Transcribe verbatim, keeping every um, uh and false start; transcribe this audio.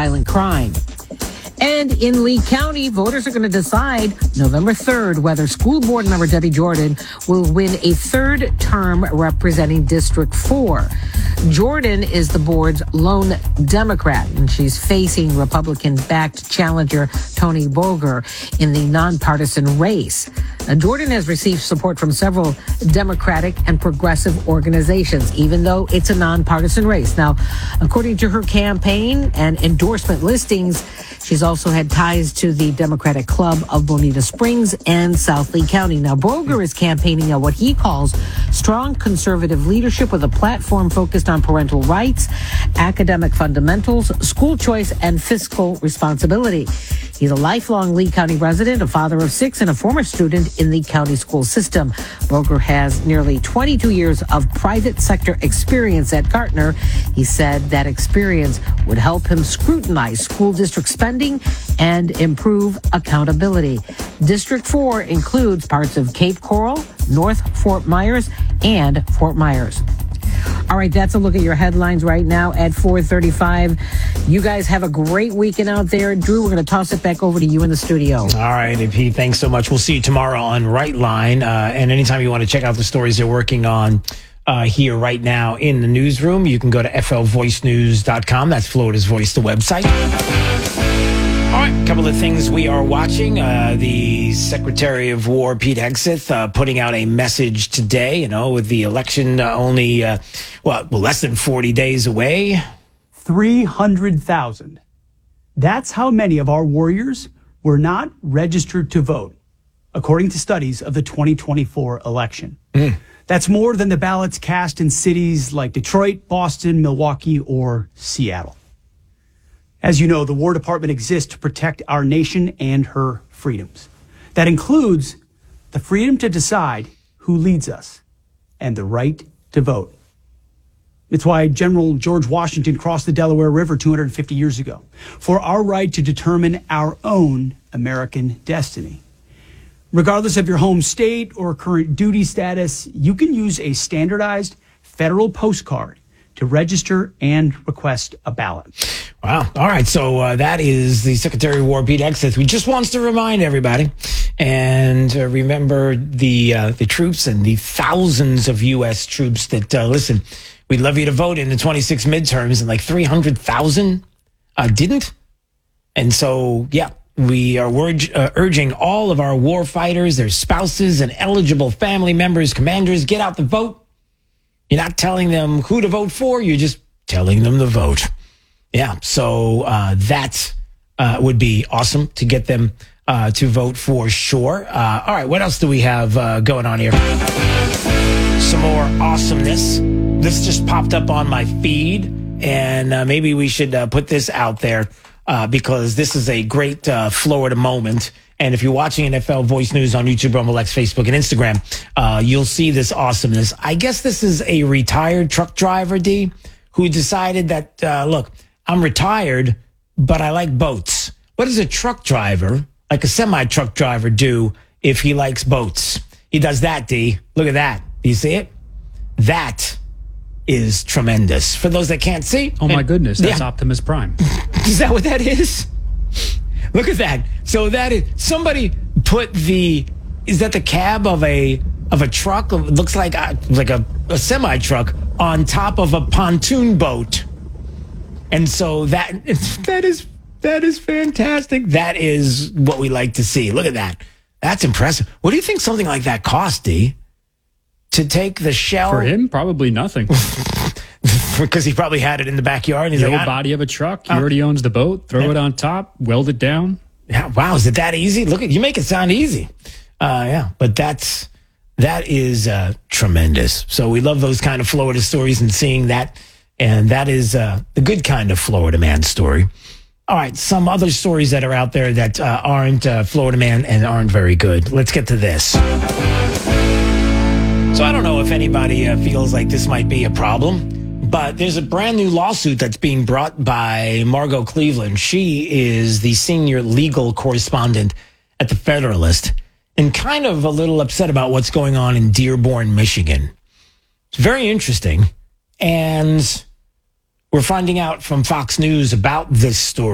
violent crime. And in Lee County, voters are going to decide November third whether school board member Debbie Jordan will win a third term representing District four. Jordan is the board's lone Democrat, and she's facing Republican-backed challenger Tony Boger in the nonpartisan race. Now, Jordan has received support from several Democratic and progressive organizations, even though it's a nonpartisan race. Now, according to her campaign and endorsement listings, she's also had ties to the Democratic Club of Bonita Springs and South Lee County. Now, Boger is campaigning on what he calls strong conservative leadership with a platform focused on parental rights, academic fundamentals, school choice, and fiscal responsibility. He's a lifelong Lee County resident, a father of six, and a former student in the county school system. Boger has nearly twenty-two years of private sector experience at Gartner. He said that experience would help him scrutinize school district spending and improve accountability. District four includes parts of Cape Coral, North Fort Myers, and Fort Myers. All right, that's a look at your headlines right now at four thirty-five. You guys have a great weekend out there. Drew, we're going to toss it back over to you in the studio. All right, A P, thanks so much. We'll see you tomorrow on Right Line. Uh, and anytime you want to check out the stories they're working on uh, here right now in the newsroom, you can go to F L voice news dot com. That's Florida's Voice, the website. All right, a couple of things we are watching. Uh, the Secretary of War, Pete Hegseth, uh, putting out a message today, you know, with the election uh, only, uh, well, less than forty days away. three hundred thousand. That's how many of our warriors were not registered to vote, according to studies of the twenty twenty-four election. Mm. That's more than the ballots cast in cities like Detroit, Boston, Milwaukee, or Seattle. As you know, the War Department exists to protect our nation and her freedoms. That includes the freedom to decide who leads us and the right to vote. It's why General George Washington crossed the Delaware River two hundred fifty years ago, for our right to determine our own American destiny. Regardless of your home state or current duty status, you can use a standardized federal postcard to register and request a ballot. Wow. All right. So uh, that is the Secretary of War, Pete Hegseth, who just wants to remind everybody and uh, remember the uh, the troops and the thousands of U S troops that, uh, listen, we'd love you to vote in the twenty-six midterms, and like three hundred thousand uh, didn't. And so, yeah, we are urge, uh, urging all of our war fighters, their spouses, and eligible family members, commanders, get out the vote. You're not telling them who to vote for. You're just telling them to vote. Yeah, so uh, that uh, would be awesome to get them uh, to vote for sure. Uh, all right, what else do we have uh, going on here? Some more awesomeness. This just popped up on my feed, and uh, maybe we should uh, put this out there uh, because this is a great uh, Florida moment. And if you're watching N F L Voice News on YouTube, Rumble X, Facebook, and Instagram, uh, you'll see this awesomeness. I guess this is a retired truck driver, D, who decided that, uh, look, I'm retired, but I like boats. What does a truck driver, like a semi-truck driver, do if he likes boats? He does that, D. Look at that. Do you see it? That is tremendous. For those that can't see. Oh, my and, goodness. That's yeah. Optimus Prime. Is that what that is? Look at that. So that is, somebody put the, is that the cab of a of a truck? It looks like a, like a, a semi-truck on top of a pontoon boat. And so that that is that is fantastic. That is what we like to see. Look at that. That's impressive. What do you think something like that cost, D? To take the shell? For him, probably nothing. Because he probably had it in the backyard. And he's the like, old body of a truck. He uh, already owns the boat. Throw yeah. it on top. Weld it down. Yeah. Wow. Is it that easy? Look at you. Make it sound easy. Uh, yeah. But that's that is uh, tremendous. So we love those kind of Florida stories and seeing that. And that is uh, the good kind of Florida man story. All right. Some other stories that are out there that uh, aren't uh, Florida man and aren't very good. Let's get to this. So I don't know if anybody uh, feels like this might be a problem. But there's a brand new lawsuit that's being brought by Margot Cleveland. She is the senior legal correspondent at the Federalist and kind of a little upset about what's going on in Dearborn, Michigan. It's very interesting. And we're finding out from Fox News about this story.